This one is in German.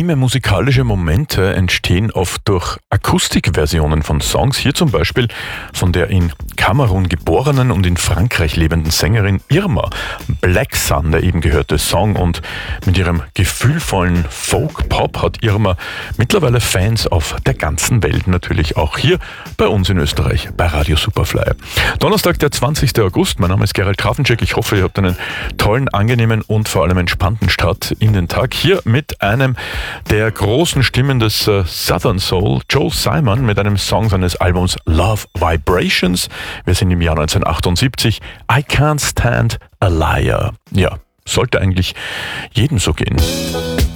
Intime musikalische Momente entstehen oft durch Akustikversionen von Songs. Hier zum Beispiel von der in Kamerun geborenen und in Frankreich lebenden Sängerin Irma. Black Sun, der eben gehörte Song, und mit ihrem gefühlvollen Folk-Pop hat Irma mittlerweile Fans auf der ganzen Welt, natürlich auch hier bei uns in Österreich bei Radio Superfly. Donnerstag, der 20. August, mein Name ist Gerald Grafenschek. Ich hoffe, ihr habt einen tollen, angenehmen und vor allem entspannten Start in den Tag. Hier mit einem der großen Stimmen des Southern Soul, Joe Simon, mit einem Song seines Albums Love Vibrations. Wir sind im Jahr 1978. I Can't Stand a Liar. Ja, sollte eigentlich jedem so gehen.